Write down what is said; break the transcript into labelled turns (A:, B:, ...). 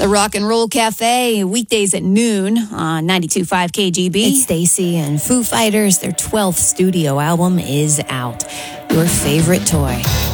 A: The Rock and Roll Cafe, weekdays at noon on 92.5 KGB.
B: It's Stacy and Foo Fighters. Their 12th studio album is out. Your favorite toy.